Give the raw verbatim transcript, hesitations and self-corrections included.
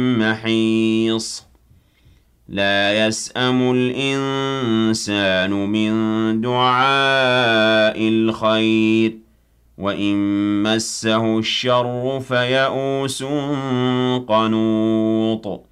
محيص لا يسأم الإنسان من دعاء الخير وإن مسه الشر فيئوس قنوط